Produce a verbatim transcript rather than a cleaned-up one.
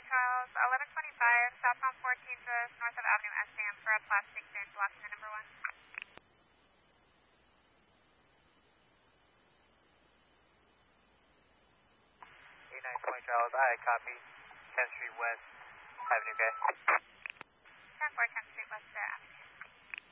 Charles, eleven twenty-five, southbound fourteen just north of Avenue S A M for a plastic surge blocking the number one. eight nine twenty Charles, I copy. ten Street West, Avenue K. ten four, ten Street West, uh, Avenue.